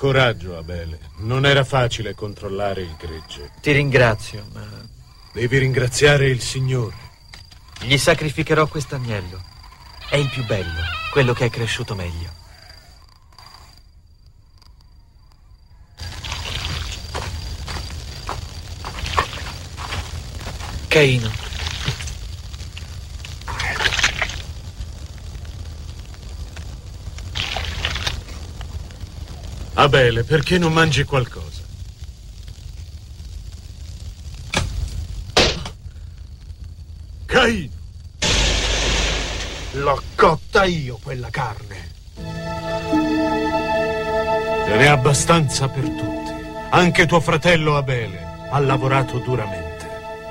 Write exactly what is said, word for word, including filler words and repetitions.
Coraggio, Abele. Non era facile controllare il gregge. Ti ringrazio, ma... Devi ringraziare il Signore. Gli sacrificherò quest'agnello. È il più bello, quello che è cresciuto meglio. Caino. Abele, perché non mangi qualcosa? Caino! L'ho cotta io quella carne. Ce n'è abbastanza per tutti. Anche tuo fratello Abele ha lavorato duramente.